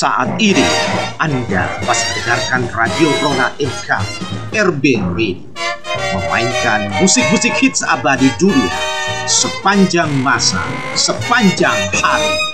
Saat ini Anda masih mendengarkan Radio Rona MK RB Radio, memainkan musik-musik hits abadi dunia sepanjang masa, sepanjang hari.